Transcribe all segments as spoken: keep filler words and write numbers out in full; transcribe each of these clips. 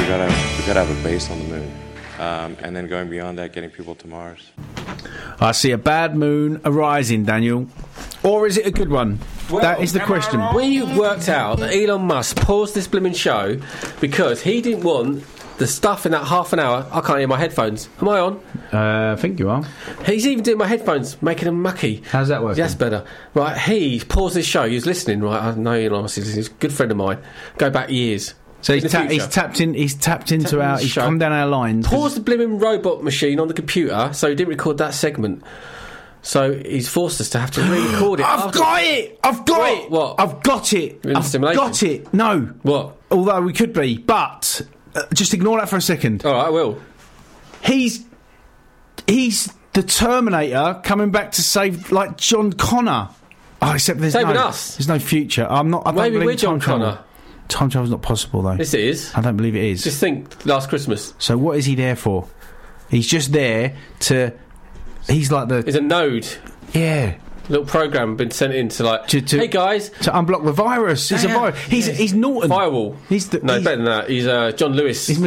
gotta we gotta have a base on the moon, um, and then going beyond that, getting people to Mars. I see a bad moon arising, Daniel. Or is it a good one? Well, that is the question. We worked out that Elon Musk paused this blooming show because he didn't want the stuff in that half an hour. I can't hear my headphones. Am I on? Uh, I think you are. He's even doing my headphones, making them mucky. How's that working? That's better. Right, he paused this show. He was listening, right? I know Elon Musk is listening. He's a good friend of mine. Go back years. So he's, In ta- he's tapped in. He's tapped into Tapped our. in He's show. come down our lines. Paused the blooming robot machine on the computer, so he didn't record that segment. So he's forced us to have to re-record it. I've after- got it. I've got What? it. What? I've got it. You're in I've simulation? got it. No. What? Although we could be, but uh, just ignore that for a second. All right, I will. He's he's the Terminator coming back to save like John Connor. Oh, except there's Saving no, us. There's no future. I'm not. I don't Maybe believe we're John time travel. Connor. Time travel's not possible though. This is. I don't believe it is. Just think, last Christmas. So what is he there for? He's just there to. He's like the It's a node. yeah. Little program been sent in to like, To- to- hey guys, To unblock the virus. He's Yeah, a yeah. virus. He's Yeah. he's Norton. firewall. He's the No, he's, better than that. He's uh, John Lewis. he's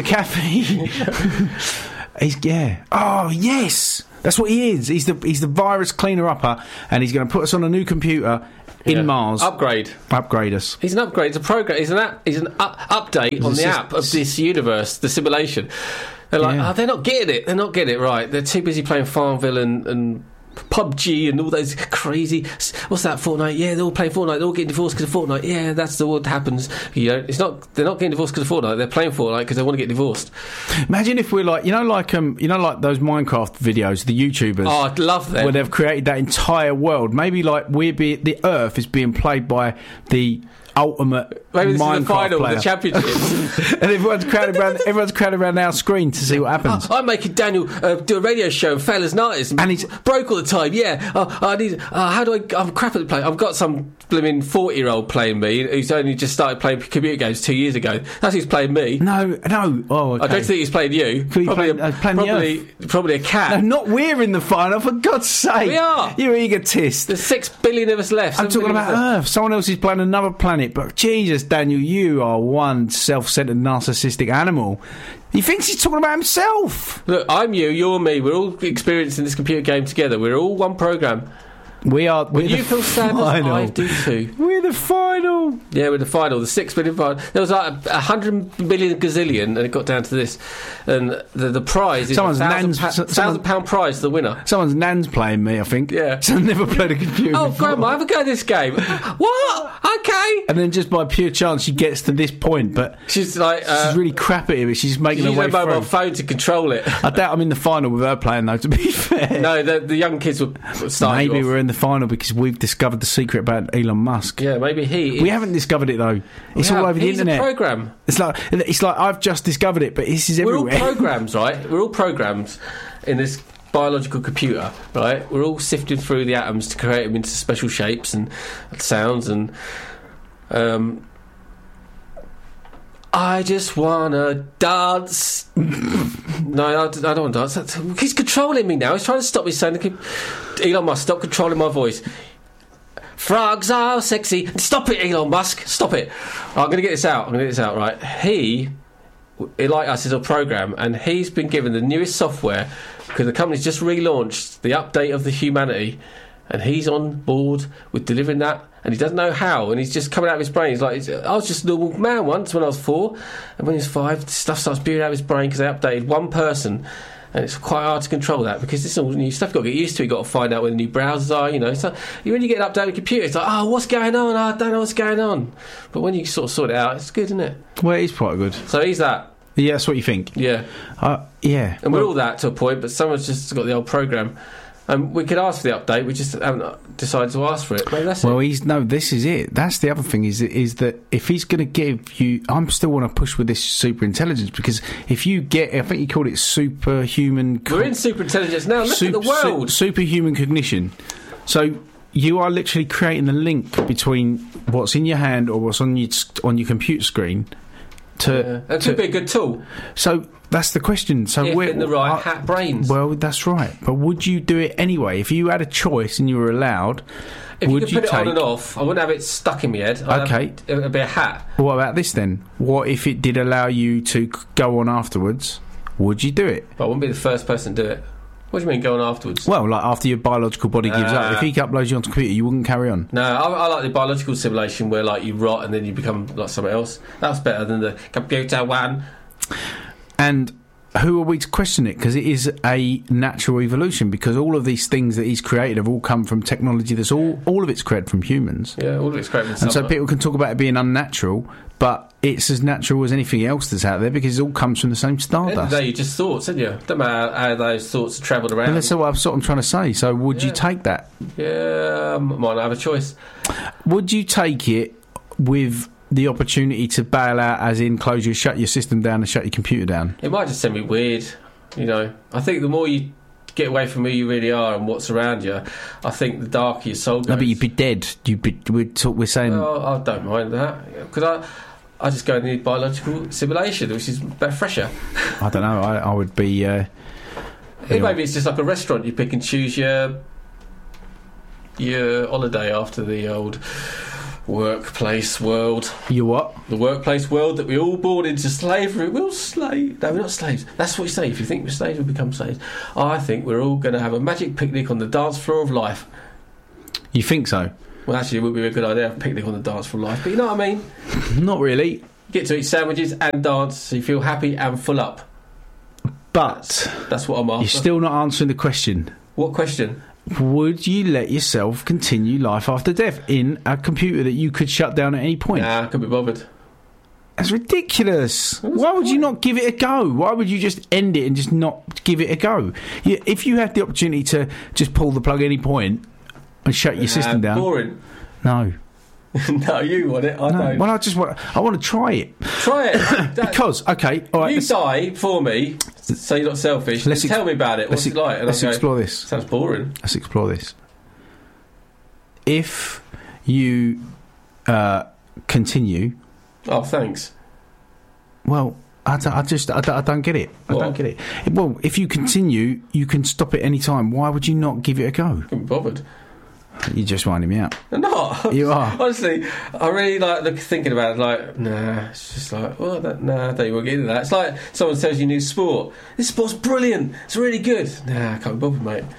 McAfee. He's yeah. Oh yes, that's what he is. He's the he's the virus cleaner upper, and he's going to put us on a new computer in Yeah. Mars. Upgrade. Upgrade us. He's an upgrade. It's a program. He's an app. He's an up- update on It's the just- app of this universe, the simulation. They're like, Yeah. oh, they're not getting it. They're not getting it right. They're too busy playing Farmville and. and P U B G and all those crazy. What's that? Fortnite? Yeah, they're all playing Fortnite. They're all getting divorced because of Fortnite. Yeah, that's the what happens. You know, it's not. They're not getting divorced because of Fortnite. They're playing Fortnite because they want to get divorced. Imagine if we're like you know like um you know like those Minecraft videos, the YouTubers. Oh, I'd love them. Where they've created that entire world. Maybe like we're be the Earth is being played by the ultimate Maybe this Minecraft is the final player. of the championships. And everyone's crowded around. Everyone's crowded around our screen to see what happens. I'm making Daniel uh, do a radio show and fail as an artist, And he's- broke all the time. Yeah, uh, I need. Uh, how do I? I'm crap at playing. I've got some blooming forty-year-old playing me who's only just started playing computer games two years ago. That's who's playing me. No, no. Oh, okay. I don't think he's playing you. Could he Probably, play- a, uh, playing the probably, probably a cat. No, not we're in the final. For God's sake, We are. You egotist. There's six billion of us left. I'm seven talking billion of us about left. Earth. Someone else is playing another planet. But Jesus, Daniel, you are one self-centered, narcissistic animal. He thinks he's talking about himself. Look, I'm you. You're me. We're all experiencing this computer game together. We're all one program. We are. When we're you the feel sad, final. I do too. We're the final. Yeah, with the final, the six billion final. There was like a, a hundred million gazillion, and it got down to this. And the the prize is Someone's a thousand, nan's- pa- so- thousand someone- pound prize to the winner. Someone's nan's playing me, I think. Yeah. So I've never played a computer Oh, before. grandma, have a go at this game. What? Okay. And then just by pure chance, she gets to this point, but She's like, uh, she's really crap at it. But she's making she's her way using a mobile through. phone to control it. I doubt I'm in the final with her playing, though. To be fair, No, the, the young kids were starting. maybe you off. we're in the final because we've discovered the secret about Elon Musk. Yeah, maybe he. We haven't discovered it though. It's We all have. over the He's internet. a program. It's like it's like I've just discovered it, but this is We're all everywhere. programs, right? We're all programs in this biological computer, right? We're all sifted through the atoms to create them into special shapes and sounds and. Um, I just wanna dance. No, I, I don't want to dance. That's- He's controlling me now. He's trying to stop me saying, Elon Musk, stop controlling my voice. Frogs are sexy. Stop it, Elon Musk. Stop it. I'm going to get this out. I'm going to get this out, right? He, like us, is a program, and he's been given the newest software because the company's just relaunched the update of the humanity, and he's on board with delivering that, and he doesn't know how, and he's just coming out of his brain. He's like, I was just a normal man once when I was four, and when he was five, stuff starts spewing out of his brain because they updated one person. And it's quite hard to control that because this is all new stuff you've got to get used to. You've got to find out where the new browsers are, you know. So when you get an updated computer, it's like, oh, what's going on? I don't know what's going on. But when you sort of sort it out, it's good, isn't it? Well, it is quite good. So he's that. Yeah, that's what you think. Yeah. Uh, yeah. And well, we're all that to a point, but someone's just got the old program. And we could ask for the update, we just haven't decided to ask for it. Maybe that's Well, it. he's no. This is it. That's the other thing. Is is that if he's going to give you, I'm still want to push with this super intelligence because if you get, I think you called it superhuman. Co- We're in super intelligence now. Look Sup- at the world. su- superhuman cognition. So you are literally creating the link between what's in your hand or what's on your on your computer screen. To, Yeah. That to could be a good tool. so that's the question. So If we're in the right uh, hat brains. Well, that's right. But would you do it anyway if you had a choice and you were allowed? If would you could you put it take? on and off, I wouldn't have it stuck in my head. I'd Okay. have, it would be a hat. What about this then? What if it did allow you to c- go on afterwards? Would you do it? But I wouldn't be the first person to do it. What do you mean going afterwards? Well, like after your biological body gives up, Uh, if he uploads you onto a computer, you wouldn't carry on. No, I, I like the biological simulation where like you rot and then you become like someone else. That's better than the computer one. And who are we to question it? Because it is a natural evolution. Because all of these things that he's created have all come from technology. That's all. All of it's created from humans. Yeah, all of it's great. And so people can talk about it being unnatural, but it's as natural as anything else that's out there because it all comes from the same At the end of stardust. the day, you just thoughts, didn't you? Don't matter how those thoughts have travelled around. Well, that's what I'm, sort of trying to say. So, would you Yeah. take that? Yeah, m- might not have a choice. Would you take it with the opportunity to bail out, as in close your, shut your system down and shut your computer down? It might just send me weird, you know. I think the more you get away from who you really are and what's around you, I think the darker your soul goes. No, but you'd be dead. You'd be. We're, talk, we're saying. Well, I don't mind that because I, I just go in the biological simulation, which is better, fresher. I don't know. I, I would be. Uh, Hey, Yeah. maybe it's just like a restaurant. You pick and choose your your holiday after the old workplace world. you what? The workplace world that we all born into slavery. We're all slaves. No, we're not slaves. That's what you say. If you think we're slaves, we become slaves. I think we're all going to have a magic picnic on the dance floor of life. You think so? Well, actually, it would be a good idea to have a picnic on the dance floor of life. But you know what I mean? Not really. You get to eat sandwiches and dance, so you feel happy and full up. But That's what I'm after. you're still not answering the question. What question? Would you let yourself continue life after death in a computer that you could shut down at any point? Nah, I couldn't be bothered. That's ridiculous. What's Why the would you point? not give it a go? Why would you just end it and just not give it a go? You, if you had the opportunity to just pull the plug at any point and shut your Nah, system down, Boring. no, No, you want it. I no. don't. Well, I just want. I want to try it Try it. That- because okay, all right. you Let's, die for me, so you're not selfish. Let's Let's ex- tell me about it. What's let's it like? And let's I'll go, explore this. Sounds boring. Let's explore this. If you uh, continue, Oh, thanks. well, I, don't- I just I don't, I don't get it. I What? don't get it. Well, if you continue, you can stop at any time. Why would you not give it a go? Couldn't be bothered. You're just winding me up. I'm not. You are. Honestly, I really like look, thinking about it. Like, nah, it's just like, well, that, nah, I don't even want to get into that. It's like someone tells you new sport. This sport's brilliant. It's really good. Nah, I can't be bothered, mate.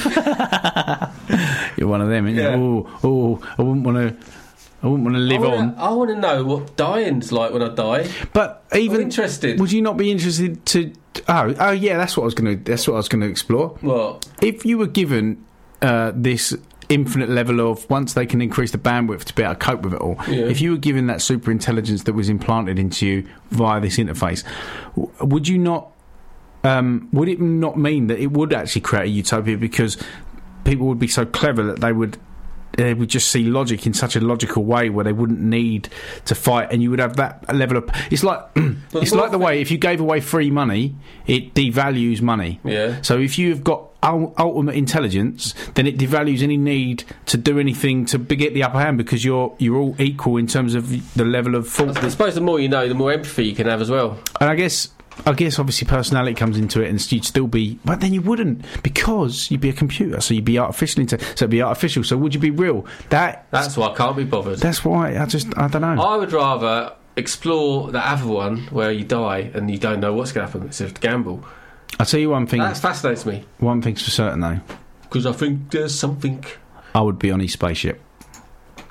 You're one of them, isn't Yeah. you? Oh, oh, I wouldn't want to. I wouldn't want to live I wanna, on. I want to know what dying's like when I die. But I'm even interested. would you not be interested to? Oh, oh yeah, that's what I was going to. That's what I was going to explore. What? If you were given uh, this infinite level of, once they can increase the bandwidth to be able to cope with it all, Yeah. if you were given that super intelligence that was implanted into you via this interface, w- would you not? Um, would it not mean that it would actually create a utopia because people would be so clever that they would they would just see logic in such a logical way where they wouldn't need to fight, and you would have that level of. It's like it's more like the way if you gave away free money, it devalues money. Yeah. So if you've got ul- ultimate intelligence, then it devalues any need to do anything to be- get the upper hand because you're you're all equal in terms of the level of thought. I suppose the more you know, the more empathy you can have as well. And I guess. I guess obviously personality comes into it, and you'd still be, but then you wouldn't because you'd be a computer, so you'd be artificial. Into, so it'd be artificial. So would you be real? That That's why I can't be bothered. that's why I just I don't know. I would rather explore the other one where you die and you don't know what's going to happen. It's a gamble. I'll tell you one thing. That fascinates me One thing's for certain though. because I think there's something. I would be on his spaceship.